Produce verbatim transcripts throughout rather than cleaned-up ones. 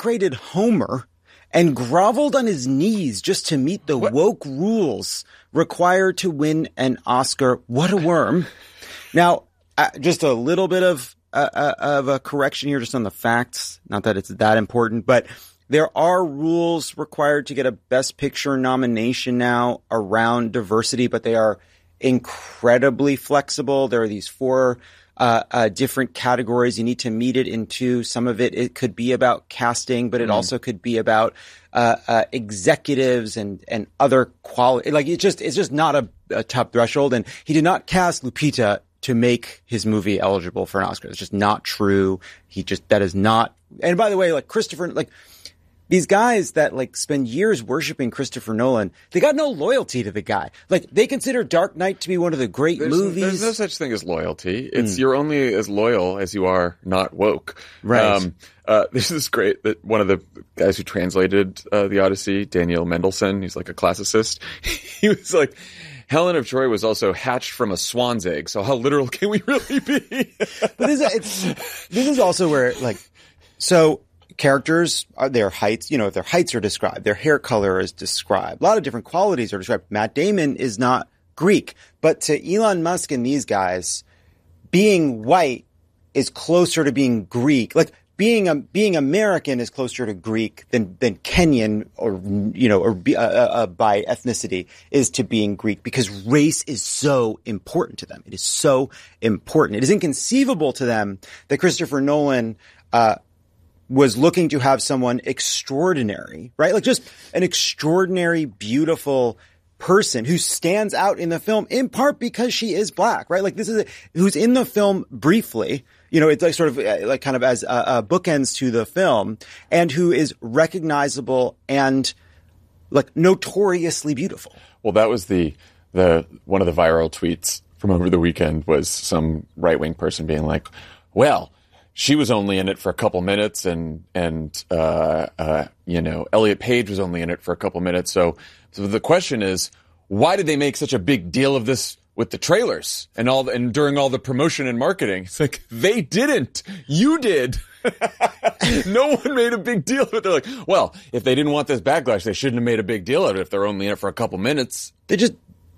graded Homer and groveled on his knees just to meet the what? woke rules required to win an Oscar. What a worm. Now, uh, just a little bit of, uh, uh, of a correction here just on the facts. Not that it's that important, but there are rules required to get a Best Picture nomination now around diversity, but they are incredibly flexible. There are these four uh, uh, different categories. You need to meet it in two. Some of it, it could be about casting, but it mm. also could be about uh, uh, executives and, and other quality. Like it's just, it's just not a, a top threshold. And he did not cast Lupita to make his movie eligible for an Oscar. It's just not true. He just, that is not. And by the way, like Christopher, like, these guys that like spend years worshiping Christopher Nolan, they got no loyalty to the guy. Like they consider Dark Knight to be one of the great there's, movies. There's no such thing as loyalty. It's Mm. you're only as loyal as you are not woke. Right. Um, uh, this is great that one of the guys who translated uh, the Odyssey, Daniel Mendelsohn, he's like a classicist. He was like, Helen of Troy was also hatched from a swan's egg. So how literal can we really be? But this is, it's, this is also where like, so characters, are their heights, you know, their heights are described, their hair color is described. A lot of different qualities are described. Matt Damon is not Greek, but to Elon Musk and these guys, being white is closer to being Greek. Like being a, being American is closer to Greek than, than Kenyan or, you know, or uh, uh, by ethnicity is to being Greek because race is so important to them. It is so important. It is inconceivable to them that Christopher Nolan, uh, was looking to have someone extraordinary, right? Like just an extraordinary, beautiful person who stands out in the film in part because she is black, right? Like this is a, who's in the film briefly, you know, it's like sort of like kind of as uh, uh, bookends to the film and who is recognizable and like notoriously beautiful. Well, that was the, the, one of the viral tweets from over the weekend was some right-wing person being like, well, she was only in it for a couple minutes and, and, uh, uh, you know, Elliot Page was only in it for a couple minutes. So, so the question is, why did they make such a big deal of this with the trailers and all, the, and during all the promotion and marketing? It's like, they didn't. You did. No one made a big deal of it. They're like, well, if they didn't want this backlash, they shouldn't have made a big deal of it if they're only in it for a couple minutes. They just...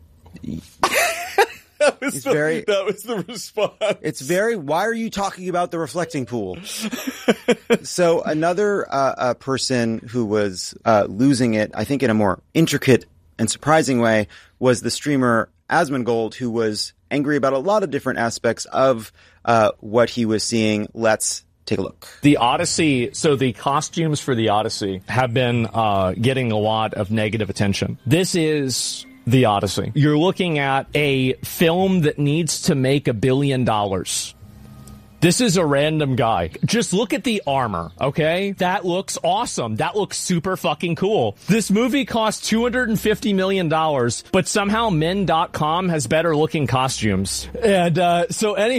That was, it's the, very, that was the response. It's very, why are you talking about the reflecting pool? So another uh, uh, person who was uh, losing it, I think in a more intricate and surprising way, was the streamer Asmongold, who was angry about a lot of different aspects of uh, what he was seeing. Let's take a look. The Odyssey, so the costumes for the Odyssey have been uh, getting a lot of negative attention. This is... The Odyssey. You're looking at a film that needs to make a billion dollars. This is a random guy. Just look at the armor, okay? That looks awesome. That looks super fucking cool. This movie cost two hundred fifty million dollars, but somehow men dot com has better looking costumes. And, uh, so any...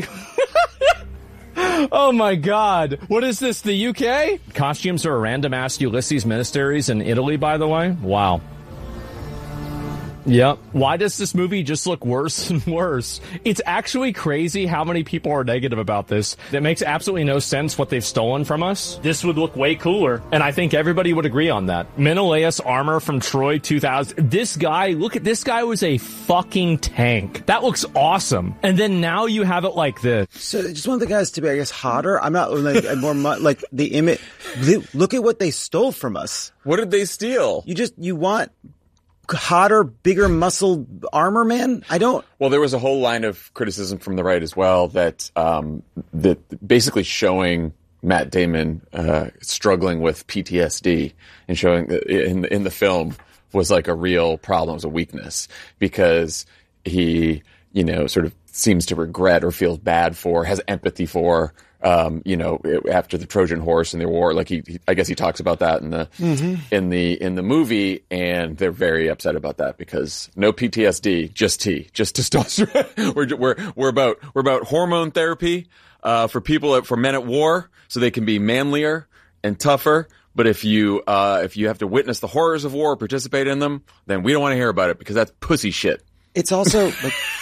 Oh my god. What is this, the U K? Costumes are a random ass Ulysses Ministries in Italy, by the way. Wow. Yep. Why does this movie just look worse and worse? It's actually crazy how many people are negative about this. That makes absolutely no sense what they've stolen from us. This would look way cooler. And I think everybody would agree on that. Menelaus armor from Troy two thousand. This guy, look at this guy was a fucking tank. That looks awesome. And then now you have it like this. So I just want the guys to be, I guess, hotter. I'm not like more mu- like the image. Look at what they stole from us. What did they steal? You just, you want hotter, bigger muscle armor man? I don't. Well, there was a whole line of criticism from the right as well that um, that basically showing Matt Damon uh, struggling with P T S D and showing that in in the film was like a real problem, was a weakness because he, you know, sort of seems to regret or feels bad for, has empathy for. Um, you know, after the Trojan horse and the war, like he, he I guess he talks about that in the, mm-hmm. in the, in the movie, and they're very upset about that because no P T S D, just T, just testosterone. we're, we're, we're about, we're about hormone therapy, uh, for people, for men at war, so they can be manlier and tougher. But if you, uh, if you have to witness the horrors of war, participate in them, then we don't want to hear about it because that's pussy shit. It's also like,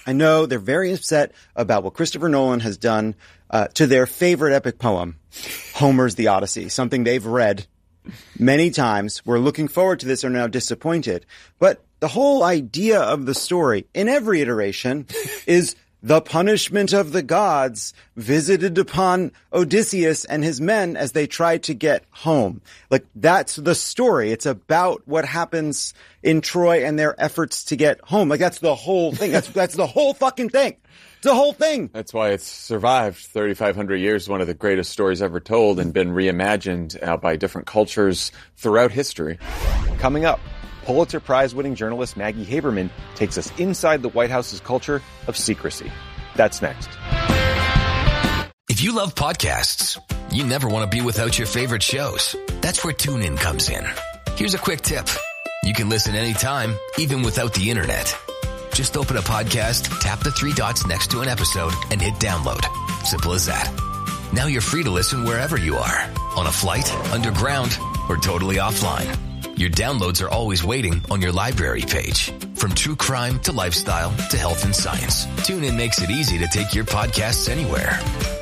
I know they're very upset about what Christopher Nolan has done uh, to their favorite epic poem, Homer's The Odyssey, something they've read many times. We're looking forward to this and are now disappointed. But the whole idea of the story in every iteration is the punishment of the gods visited upon Odysseus and his men as they try to get home. Like, that's the story. It's about what happens in Troy and their efforts to get home. Like, that's the whole thing. That's, that's the whole fucking thing. It's the whole thing. That's why it's survived thirty-five hundred years, one of the greatest stories ever told, and been reimagined uh, by different cultures throughout history. Coming up, Pulitzer Prize-winning journalist Maggie Haberman takes us inside the White House's culture of secrecy. That's next. If you love podcasts, you never want to be without your favorite shows. That's where TuneIn comes in. Here's a quick tip. You can listen anytime, even without the internet. Just open a podcast, tap the three dots next to an episode, and hit download. Simple as that. Now you're free to listen wherever you are. On a flight, underground, or totally offline. Your downloads are always waiting on your library page. From true crime to lifestyle to health and science, TuneIn makes it easy to take your podcasts anywhere.